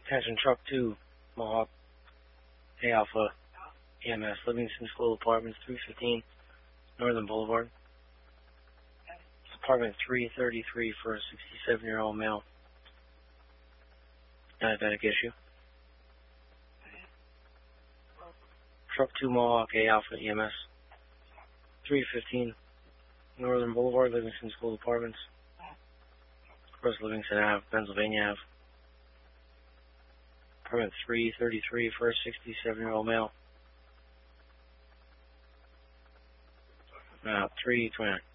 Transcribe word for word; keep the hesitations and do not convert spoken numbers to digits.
Attention truck two, Mohawk A Alpha E M S, Livingston School Apartments, three fifteen Northern Boulevard. Apartment three thirty-three for a sixty-seven-year-old male. Diabetic issue. Truck two, Mohawk A Alpha E M S, three fifteen Northern Boulevard, Livingston School Apartments. Across Livingston Avenue, Pennsylvania Avenue. Apartment three thirty-three for a sixty-seven-year-old male. Uh, three twenty-nine.